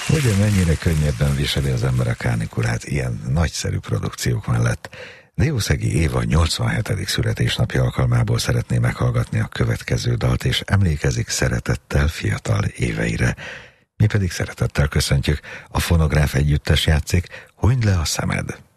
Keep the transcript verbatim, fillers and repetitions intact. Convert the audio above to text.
Ugye mennyire könnyebben viseli az ember a kánikulát ilyen nagyszerű produkciók mellett. Diószegi Éva nyolcvanhetedik születésnapja alkalmából szeretné meghallgatni a következő dalt, és emlékezik szeretettel fiatal éveire. Mi pedig szeretettel köszöntjük, a Fonográf együttes játszik, Hunyd le a szemed.